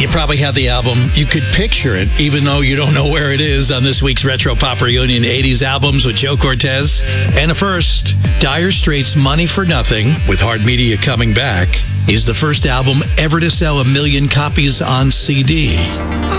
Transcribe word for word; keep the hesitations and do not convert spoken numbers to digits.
You probably have the album. You could picture it, even though you don't know where it is, on this week's Retro Pop Reunion eighties albums with Joe Cortez. And first, Dire Straits' Money for Nothing, with Hard Media coming back, is the first album ever to sell a million copies on C D.